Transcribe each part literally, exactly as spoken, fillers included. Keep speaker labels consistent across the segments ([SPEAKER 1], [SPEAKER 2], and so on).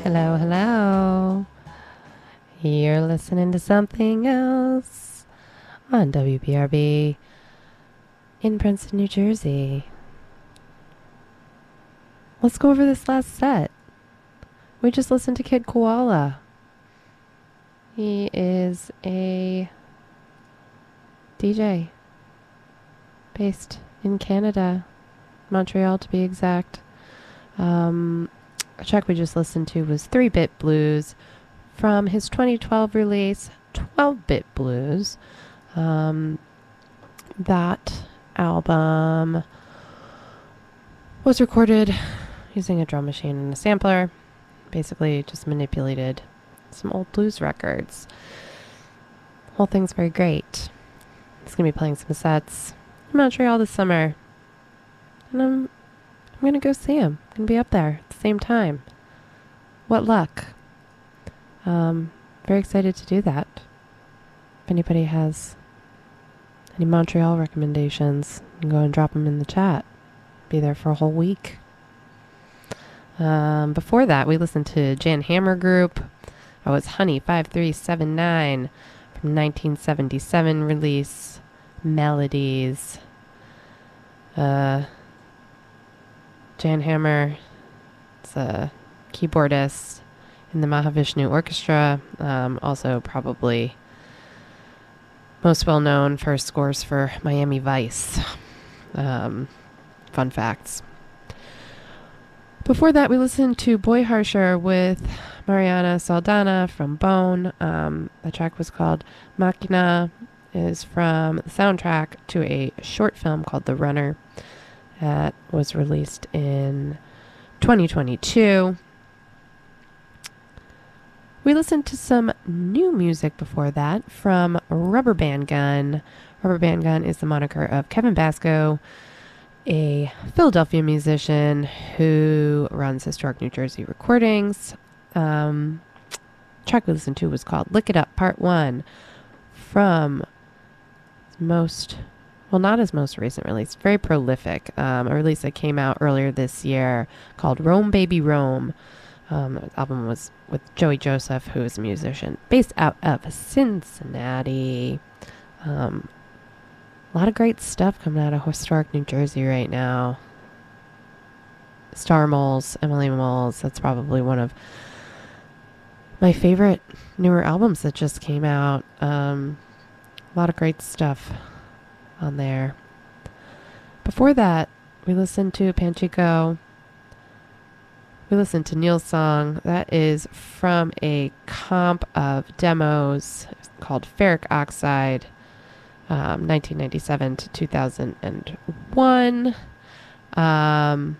[SPEAKER 1] Hello, hello. You're listening to something else on W P R B in Princeton, New Jersey. Let's go over this last set. We just listened to Kid Koala. He is a D J based in Canada, Montreal to be exact. Um, a track we just listened to was three bit Blues from his twenty twelve release, twelve bit Blues. Um, that album was recorded using a drum machine and a sampler. Basically just manipulated some old blues records. Whole thing's very great. He's going to be playing some sets in Montreal this summer. And I'm, I'm going to go see him. I'm going to be up there at the same time. What luck. Um, very excited to do that. If anybody has any Montreal recommendations, you can go and drop them in the chat. Be there for a whole week. Um, before that, we listened to Jan Hammer Group. Oh, it's Honey five three seven nine from nineteen seventy-seven release, Melodies. Uh, Jan Hammer is a keyboardist in the Mahavishnu Orchestra. Um, also probably most well known for scores for Miami Vice. Um, fun facts. Before that, we listened to Boy Harsher with Mariana Saldana from Bone. Um, the track was called Machina. It is from the soundtrack to a short film called The Runner that was released in twenty twenty-two. We listened to some new music before that from Rubber Band Gun. Rubber Band Gun is the moniker of Kevin Basco, a Philadelphia musician who runs Historic New Jersey Recordings. Um, the track we listened to was called Lick It Up Part one from most, well, not his most recent release, very prolific. Um, a release that came out earlier this year called Rome Baby Rome. Um, the album was with Joey Joseph, who is a musician based out of Cincinnati. Um, A lot of great stuff coming out of Historic New Jersey right now. Star Moles, Emily Moles, that's probably one of my favorite newer albums that just came out. Um, a lot of great stuff on there. Before that, we listened to Panchico. We listened to Neil's song. That is from a comp of demos called Ferric Oxide. Um, nineteen ninety-seven to two thousand one. Um,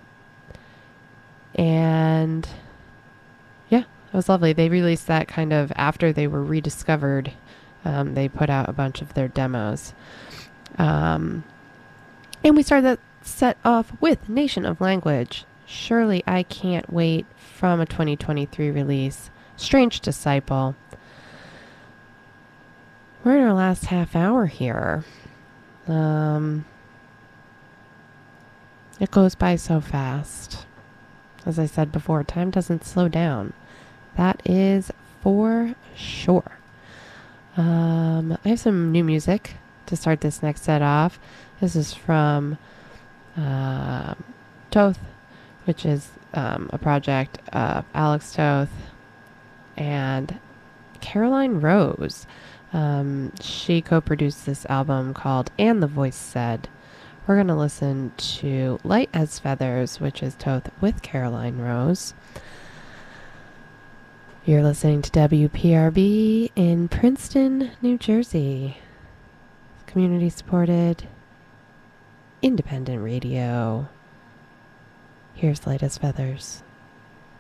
[SPEAKER 1] and yeah, it was lovely. They released that kind of after they were rediscovered. Um, they put out a bunch of their demos. Um, and we started that set off with Nation of Language. Surely I Can't Wait from a twenty twenty-three release. Strange Disciple. We're in our last half hour here. Um, it goes by so fast. As I said before, time doesn't slow down. That is for sure. Um, I have some new music to start this next set off. This is from uh, Toth, which is um, a project of Alex Toth and Caroline Rose. Um, she co-produced this album called And the Voice Said. We're going to listen to Light as Feathers, which is Toth with Caroline Rose. You're listening to W P R B in Princeton, New Jersey. Community supported, independent radio. Here's Light as Feathers.